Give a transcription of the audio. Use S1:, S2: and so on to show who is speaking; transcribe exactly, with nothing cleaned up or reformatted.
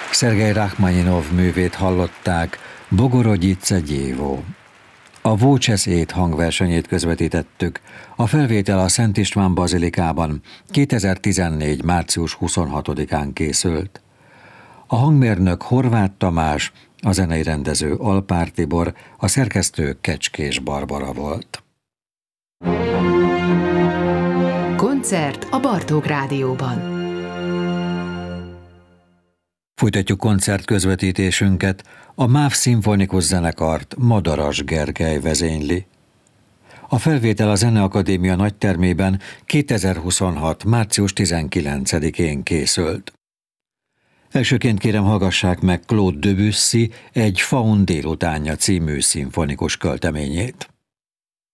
S1: Szergej Rachmaninov művét hallották, Bogorodice Dievo. A Voces Eight hangversenyét közvetítettük, a felvétel a Szent István bazilikában kétezer-tizennégy. március huszonhatodikán készült. A hangmérnök Horváth Tamás, a zenei rendező Alpár Tibor, a szerkesztő Kecskés Barbara volt.
S2: Koncert a Bartók Rádióban.
S1: Folytatjuk koncert közvetítésünket, a MÁV szimfonikus zenekart Madaras Gergely vezényli. A felvétel a Zeneakadémia nagytermében kétezer-huszonhat. március tizenkilencedikén készült. Elsőként kérem, hallgassák meg Claude Debussy Egy faun délutánja című szimfonikus költeményét.